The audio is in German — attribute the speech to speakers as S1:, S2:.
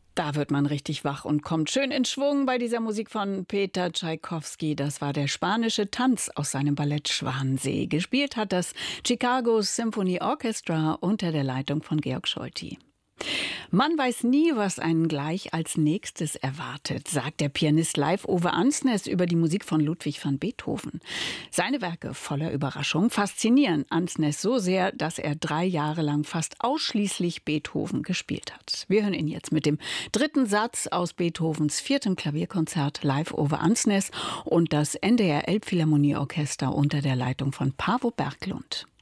S1: Da wird man richtig wach und kommt schön in Schwung bei dieser Musik von Peter Tschaikowski. Das war der spanische Tanz aus seinem Ballett Schwanensee. Gespielt hat das Chicago Symphony Orchestra unter der Leitung von Georg Scholti. Man weiß nie, was einen gleich als nächstes erwartet, sagt der Pianist Leif Ove Andsnes über die Musik von Ludwig van Beethoven. Seine Werke voller Überraschung faszinieren Andsnes so sehr, dass er 3 Jahre lang fast ausschließlich Beethoven gespielt hat. Wir hören ihn jetzt mit dem 3. Satz aus Beethovens 4. Klavierkonzert Leif Ove Andsnes und das NDR Elbphilharmonieorchester unter der Leitung von Paavo Berglund.